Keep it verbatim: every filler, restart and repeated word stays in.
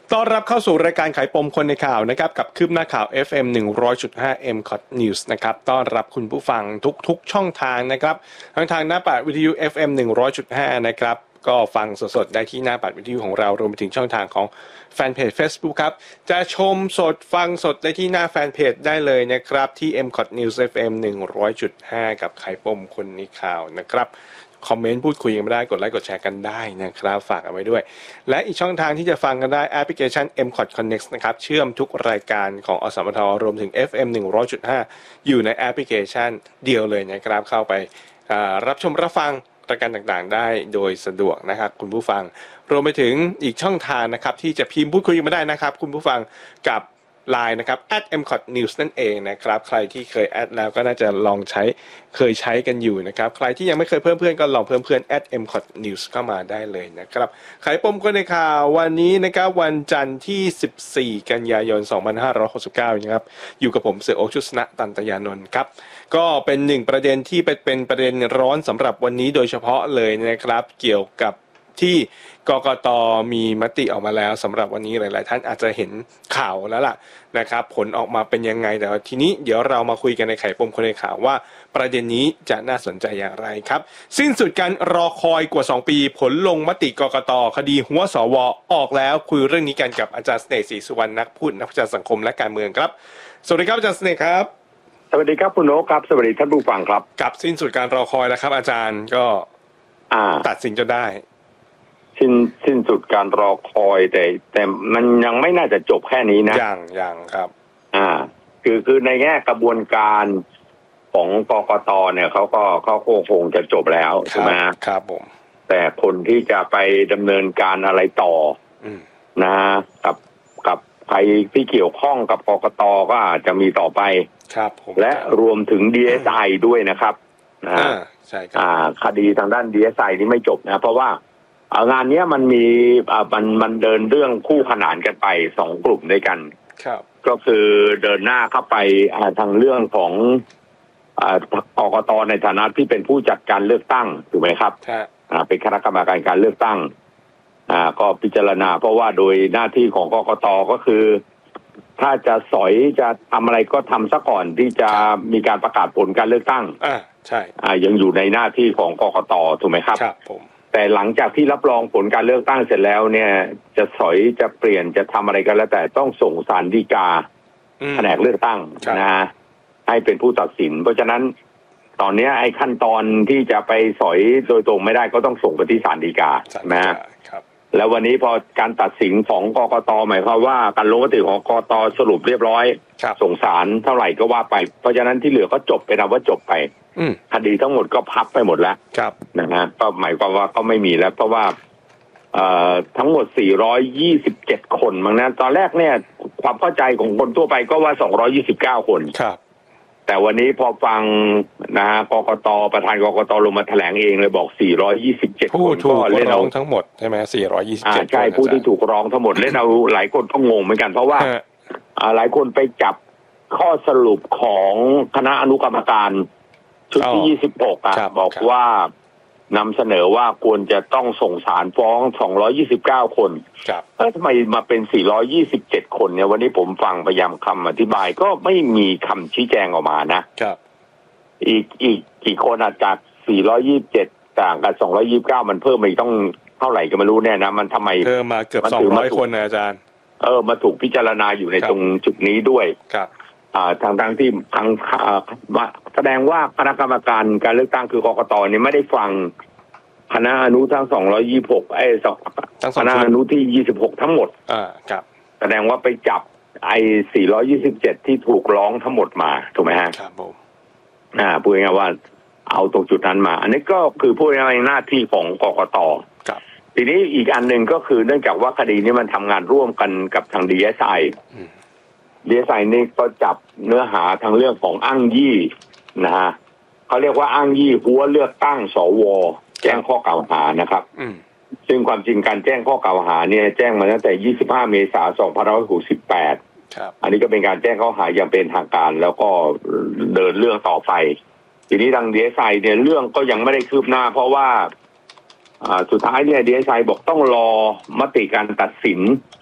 ต้อนรับเข้าสู่รายการไขปมคนในข่าวนะครับกับคืบหน้าข่าว เอฟ เอ็ม หนึ่งร้อยจุดห้า เอ็ม คอท News นะครับต้อนรับคุณผู้ฟังทุกๆช่องทางนะครับทั้งทางหน้าปัดวิทยุ เอฟ เอ็ม หนึ่งร้อยจุดห้า นะครับก็ฟังสดๆได้ที่หน้าปัดวิทยุของเรารวมไปถึงช่องทางของแฟนเพจ Facebook ครับจะชมสดฟังสดได้ที่หน้าแฟนเพจได้เลยนะครับที่ เอ็ม คอท News เอฟ เอ็ม หนึ่งร้อยจุดห้า กับไขปมคนในข่าวนะครับคอมเมนต์พูดคุยกันไม่ได้กดไลค์กดแชร์กันได้นะครับฝากเอาไว้ด้วยและอีกช่องทางที่จะฟังกันได้แอปพลิเคชัน เอ็ม คอท Connect นะครับเชื่อมทุกรายการของอสมทรวมถึง เอฟ เอ็ม หนึ่งร้อยจุดห้า อยู่ในแอปพลิเคชันเดียวเลยนะครับเข้าไปรับชมรับฟังรายการต่างๆได้โดยสะดวกนะครับคุณผู้ฟังรวมไปถึงอีกช่องทางนะครับที่จะพิมพ์พูดคุยกันมาได้นะครับคุณผู้ฟังกับไลน์นะครับ แอท เอ็ม คอท News นั่นเองนะครับใครที่เคยแอดแล้วก็น่าจะลองใช้เคยใช้กันอยู่นะครับใครที่ยังไม่เคยเพิ่มเพื่อนก็ลองเพิ่มเพื่อน แอท เอ็ม คอท News เข้ามาได้เลยนะครับไขปมคนในข่าววันนี้นะครับวันจันทร์ที่สิบสี่กันยายนสองพันห้าร้อยหกสิบเก้านะครับอยู่กับผมเสือโอ๊คชุสนะตันตยานนท์ครับก็เป็นหนึ่งประเด็นที่เป็นประเด็นร้อนสำหรับวันนี้โดยเฉพาะเลยนะครับเกี่ยวกับที่กกต.มีมติออกมาแล้วสำหรับวันนี้หลายๆท่านอาจจะเห็นข่าวแล้วล่ะนะครับผลออกมาเป็นยังไงแต่ทีนี้เดี๋ยวเรามาคุยกันในไขปมคนในข่าวว่าประเด็นนี้จะน่าสนใจอย่างไรครับสิ้นสุดการรอคอยกว่าสองปีผลลงมติกกต.คดีหัวสว.ออกแล้วคุยเรื่องนี้กันกับอาจารย์เสน่ห์ศรีสุวรรณนักพูดนักวิชาสังคมและการเมืองครับสวัสดีครับอาจารย์เสน่ห์ครับสวัสดีครับคุณโอ๊คครับสวัสดีท่านผู้ฟังครับกับสิ้นสุดการรอคอยแล้วครับอาจารย์ก็ตัดสินจนได้สิ้นสิ้นสุดการรอคอยแต่แต่มันยังไม่น่าจะจบแค่นี้นะยังยังครับอ่าคือคือในแง่กระบวนการของกกต.เนี่ยเขาก็เขาคงจะจบแล้วใช่ไหมครับผมแต่คนที่จะไปดำเนินการอะไรต่อนะกับกับใครที่เกี่ยวข้องกับกกต.ก็อาจจะมีต่อไปครับผมและรวมถึง ดี เอส ไอ ด้วยนะครับนะใช่ครับคดีทางด้าน ดี เอส ไอ นี่ไม่จบนะเพราะว่างานนี้มันมีมันมันเดินเรื่องคู่ขนานกันไปสองกลุ่มด้วยกันครับก็คือเดินหน้าเข้าไปทางเรื่องของกกต.ในฐานะที่เป็นผู้จัดการเลือกตั้งถูกไหมครับเป็นคณะกรรมการการเลือกตั้งก็พิจารณาเพราะว่าโดยหน้าที่ของกกต.ก็คือถ้าจะสอยจะทำอะไรก็ทำซะก่อนที่จะมีการประกาศผลการเลือกตั้งอ่าใช่ยังอยู่ในหน้าที่ของกกต.ถูกไหมครับครับผมแต่หลังจากที่รับรองผลการเลือกตั้งเสร็จแล้วเนี่ยจะสอยจะเปลี่ยนจะทำอะไรกันแล้วแต่ต้องส่งศาลฎีกาแผนกเลือกตั้งนะฮะให้เป็นผู้ตัดสินเพราะฉะนั้นตอนนี้ไอ้ขั้นตอนที่จะไปสอยโดยตรงไม่ได้ก็ต้องส่งไปที่ศาลฎีกานะแล้ววันนี้พอการตัดสินของกกต.หมายความว่าการลงมติของกกต.สรุปเรียบร้อยส่งศาลเท่าไหร่ก็ว่าไปเพราะฉะนั้นที่เหลือก็จบไปนะว่าจบไปคดีทั้งหมดก็พับไปหมดแล้วนะฮะก็หมายความว่าก็ไม่มีแล้วเพราะว่าเอ่อทั้งหมดสี่ร้อยยี่สิบเจ็ดคนมั้งนะตอนแรกเนี่ยความเข้าใจของคนทั่วไปก็ว่าสองร้อยยี่สิบเก้าคนครับแต่วันนี้พอฟังนะฮะกกต.ประธานกกต.ลงมาแถลงเองเลยบอกสี่ร้อยยี่สิบเจ็ดคนก็เล่นเอาทั้งหมดใช่ไหมสี่ร้อยยี่สิบเจ็ดใช่ผู้ที่ถูกร้องทั้งหมดเล่นเอาหลายคนก็งงเหมือนกันเพราะว่าหลายคนไปจับข้อสรุปของคณะอนุกรรมการชุดที่ยี่สิบหกอ่ะบอกว่านำเสนอว่าควรจะต้องส่งศาลฟ้องสองร้อยยี่สิบเก้าคนเอ้ยทำไมมาเป็นสี่ร้อยยี่สิบเจ็ดคนเนี่ยวันนี้ผมฟังพยายามคำอธิบายก็ไม่มีคำชี้แจงออกมานะครับอีกอีกกี่คนอาจจากสี่ร้อยยี่สิบเจ็ดต่างกับสองร้อยยี่สิบเก้ามันเพิ่มมาอีกต้องเท่าไหร่ก็ไม่รู้แน่นะมันทำไมเพิ่มมาเกือบสองร้อยคนนะอาจารย์เออมาถูกพิจารณาอยู่ในตรงจุดนี้ด้วยครับอ่าทางทางที่ทางแสดงว่าคณะกรรมการการเลือกตั้งคือกกต.เนี่ยไม่ได้ฟังคณะอนุทั้งสองร้อยยี่สิบหกไอ้สองคณะอนุที่ยี่สิบหกทั้งหมดอ่าครับแสดงว่าไปจับไอ้สี่ร้อยยี่สิบเจ็ดที่ถูกร้องทั้งหมดมาถูกไหมฮะครับผมอ่าพูดง่ายๆว่าเอาตรงจุดนั้นมาอันนี้ก็คือพูดง่ายๆหน้าที่ของกกต. ครับทีนี้อีกอันหนึ่งก็คือเนื่องจากว่าคดีนี้มันทำงานร่วมกันกับทาง ดี เอส ไอดี เอส ไอ นี่ก็จับเนื้อหาทางเรื่องของอ้างยี่นะฮะเขาเรียกว่าอ้างยี่หัวเลือกตั้งสว.แจ้งข้อกล่าวหานะครับซึ่งความจริงการแจ้งข้อกล่าวหาเนี่ยแจ้งมาตั้งแต่ยี่สิบห้าเมษายนสองพันห้าร้อยหกสิบแปดอันนี้ก็เป็นการแจ้งข้อหาอย่างเป็นทางการแล้วก็เดินเรื่องต่อไปทีนี้ทาง ดี เอส ไอ เนี่ยเรื่องก็ยังไม่ได้คืบหน้าเพราะว่าสุดท้ายเนี่ย ดี เอส ไอ บอกต้องรอมติการตัดสิน